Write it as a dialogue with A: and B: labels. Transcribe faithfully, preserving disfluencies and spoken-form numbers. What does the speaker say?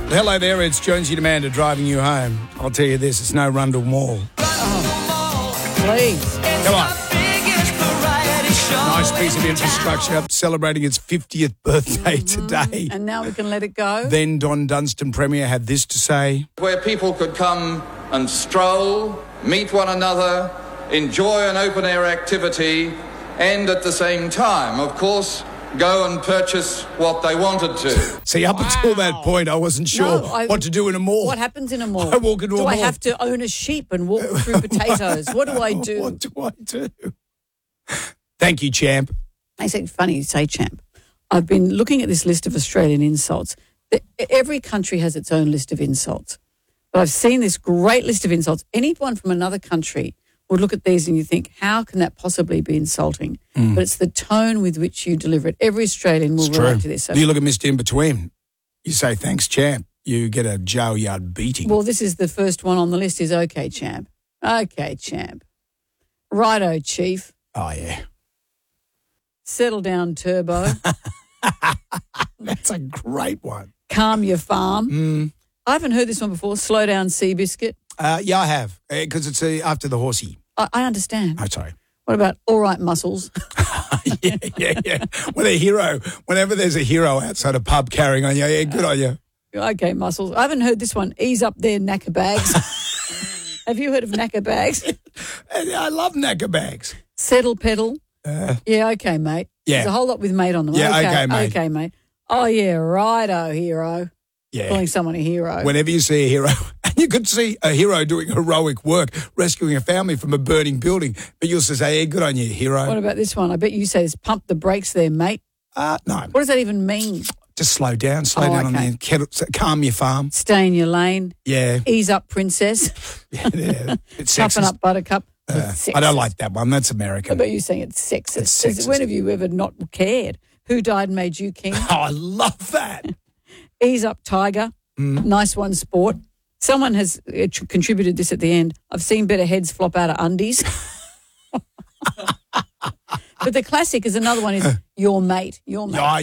A: Hello there, it's Jonesy Demander driving you home. I'll tell you this, it's no Rundle Mall.
B: Oh, please.
A: Come on. Nice piece of infrastructure celebrating its fiftieth birthday
B: Mm-hmm.
A: today.
B: And now we can let it go?
A: Then Don Dunstan Premier had this to say.
C: Where people could come and stroll, meet one another, enjoy an open-air activity, and at the same time, of course, go and purchase what they wanted to.
A: See, up
B: Wow.
A: until that point, I wasn't sure
B: No, I-
A: what to do in a mall.
B: What happens in a mall?
A: I walk into
B: do
A: a
B: I
A: mall.
B: have to own a sheep and walk through potatoes? What do I do?
A: What do I do? Thank you, champ.
B: It's actually funny you say champ. I've been looking at this list of Australian insults. The- Every country has its own list of insults. But I've seen this great list of insults. Anyone from another country would look at these and you think, how can that possibly be insulting?
A: Mm.
B: But it's the tone with which you deliver it. Every Australian will
A: It's
B: relate
A: true.
B: to this. So,
A: You look at Mister In Between. You say, thanks, champ. You get a jail yard beating.
B: well, this is the first one on the list is okay, champ. Okay, champ. Righto, chief.
A: oh, yeah.
B: Settle down, turbo.
A: That's a great one.
B: Calm your farm.
A: Mm.
B: I haven't heard this one before. Slow down, Seabiscuit.
A: Uh, yeah, I have, because it's uh, after the horsey.
B: I, I understand.
A: Oh, sorry.
B: What about all right, muscles?
A: yeah, yeah, yeah. When a hero, whenever there's a hero outside a pub carrying on you, yeah, good on you.
B: Okay, muscles. I haven't heard this one. Ease up there, knacker bags. Have you heard of knacker bags?
A: I love knacker bags.
B: Settle pedal.
A: Uh,
B: Yeah, okay, mate.
A: Yeah.
B: There's a whole lot with mate on them.
A: Yeah, okay, mate.
B: Okay, mate. Oh, yeah, righto, hero.
A: yeah.
B: Calling someone a hero.
A: Whenever you see a hero, and you could see a hero doing heroic work, rescuing a family from a burning building, but you'll also say, hey, good on you, hero.
B: What about this one? I bet you say, pump the brakes there, mate.
A: Uh, no,
B: What does that even mean?
A: just slow down, slow
B: Oh,
A: down on
B: okay.
A: the kettle, calm your farm.
B: Stay in your lane.
A: Yeah.
B: Ease up, princess.
A: yeah, yeah. It's
B: Toughen
A: sexist.
B: up, buttercup.
A: Uh,
B: It's
A: I don't
B: sexist.
A: like that one. That's
B: I
A: American.
B: bet you're saying it's sexist.
A: It's sexist.
B: When have you ever not cared? Who died and made you king?
A: Oh, I love that.
B: Ease up, tiger.
A: Mm.
B: Nice one, sport. Someone has uh, tr- contributed this at the end. I've seen better heads flop out of undies. But the classic is another one is your mate, your mate.
A: Yeah,